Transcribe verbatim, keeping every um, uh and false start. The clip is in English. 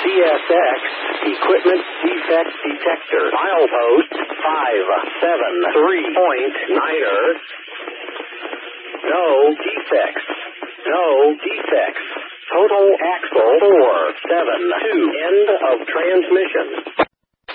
S X Equipment Defect Detector. Milepost five seven three point niner. No defects. No defects. Total axle four seven two. End of transmission.